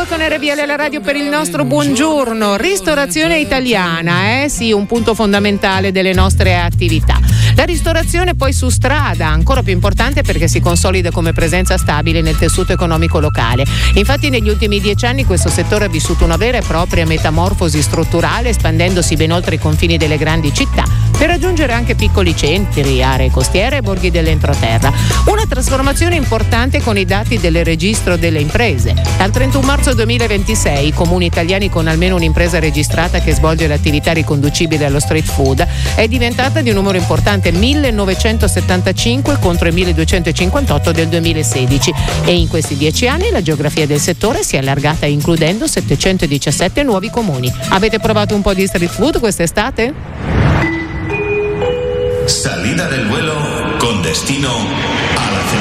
con RPL la radio per il nostro buongiorno. Ristorazione italiana, sì, un punto fondamentale delle nostre attività. La ristorazione poi su strada, ancora più importante perché si consolida come presenza stabile nel tessuto economico locale. Infatti negli ultimi 10 anni questo settore ha vissuto una vera e propria metamorfosi strutturale, espandendosi ben oltre i confini delle grandi città per raggiungere anche piccoli centri, aree costiere e borghi dell'entroterra. Una trasformazione importante con i dati del registro delle imprese. Al 31 marzo 2026 i comuni italiani con almeno un'impresa registrata che svolge l'attività riconducibile allo street food è diventata di un numero importante, 1975 contro i 1258 del 2016, e in questi 10 anni la geografia del settore si è allargata includendo 717 nuovi comuni. Avete provato un po' di street food quest'estate? Salida del vuelo con destino a la